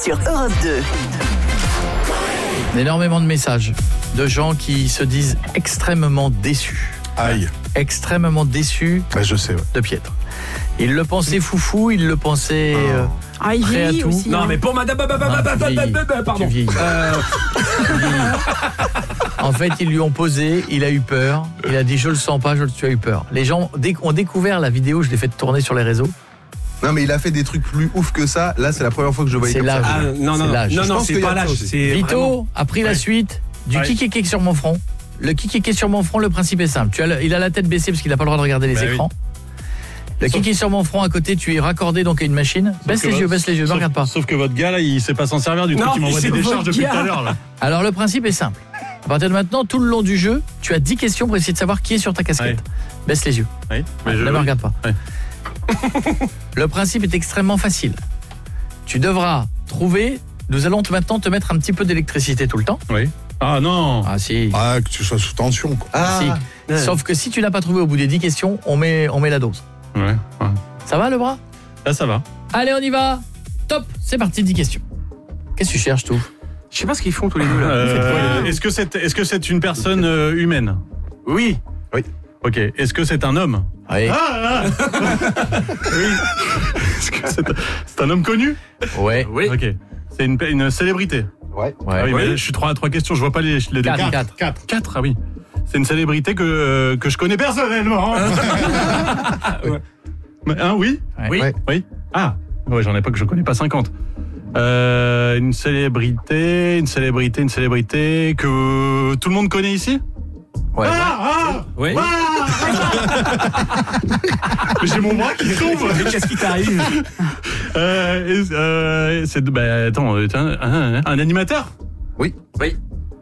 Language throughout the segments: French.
sur Europe 2. Énormément de messages de gens qui se disent extrêmement déçus. Aïe. Extrêmement déçus Je sais, ouais. de Pietre. Il le pensait foufou, il le pensait il prêt à vieillit tout. aussi. Non, mais pour madame... Pardon. Tu vieillis. En fait, ils lui ont posé, il a eu peur. Il a dit je le sens pas, tu as eu peur. Les gens ont découvert la vidéo, je l'ai fait tourner sur les réseaux. Non mais il a fait des trucs plus ouf que ça. Là c'est la première fois que je voyais C'est comme ça. l'âge. Non, C'est l'âge. non, Je pense c'est qu'il y a pas de ça l'âge. aussi. C'est Vito vraiment... a pris la suite du kiki sur mon front. Le kiki sur mon front, le principe est simple. Il a la tête baissée parce qu'il n'a pas le droit de regarder les écrans. Le kiki sur mon front à côté, tu es raccordé donc à une machine. Baisse les yeux, ne regarde pas. Sauf que votre gars là, il sait pas s'en servir du truc, il m'envoie des décharges depuis tout à l'heure là. Alors le principe est simple. À partir de maintenant, tout le long du jeu, tu as 10 questions pour essayer de savoir qui est sur ta casquette. Ouais. Baisse les yeux. Oui, mais Ne me regarde pas. Ouais. Le principe est extrêmement facile. Tu devras trouver... Nous allons maintenant te mettre un petit peu d'électricité tout le temps. Oui. Ah non. Ah si. Ah, que tu sois sous tension, quoi. Si. Sauf que si tu n'as pas trouvé au bout des 10 questions, on met la dose. Ouais. Ça va le bras? Là ça va. Allez, on y va. Top, c'est parti, 10 questions. Qu'est-ce que tu cherches, tout? Je sais pas ce qu'ils font tous les deux là. Est-ce que c'est une personne humaine? Oui. Ok. Est-ce que c'est un homme? Oui. Oui. Est-ce que c'est un homme connu? Ouais. Oui. Ok. C'est une célébrité. Ouais. Ah oui, mais je suis 3 à 3 questions, je vois pas les 4. 4, ah oui. C'est une célébrité que je connais personnellement. Hein, oui? Oui. Ouais. Oui. Ah, ouais, j'en ai pas que je connais pas 50. Une célébrité que tout le monde connaît ici? Ouais. Oui. J'ai mon bras qui tombe. Mais qu'est-ce qui t'arrive? C'est un animateur? Oui. Oui.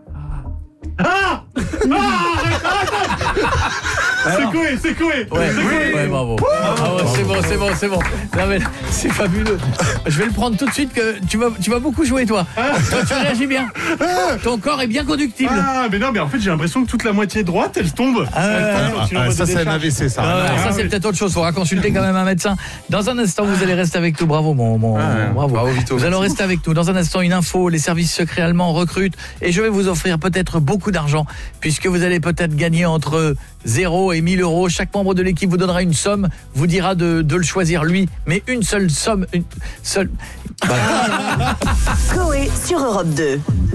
C'est quoi? Ouais, bravo. Ah ouais, c'est bon. Non mais c'est fabuleux. Je vais le prendre tout de suite que tu vas beaucoup jouer toi. Toi tu réagis bien. Ton corps est bien conductible. Ah, mais non, mais en fait, j'ai l'impression que toute la moitié droite, elle tombe. Ça, c'est un AVC, ça. Ça c'est peut-être autre chose, faudra consulter quand même un médecin. Dans un instant, vous allez rester avec nous. Bravo bravo Vito, vous allez merci. rester avec nous. Dans un instant, une info, les services secrets allemands recrutent et je vais vous offrir peut-être beaucoup d'argent puisque vous allez peut-être gagner entre 0 et 1000 euros. Chaque membre de l'équipe vous donnera une somme, vous dira de le choisir lui, mais une seule somme, une seule. Voilà. Coé sur Europe 2.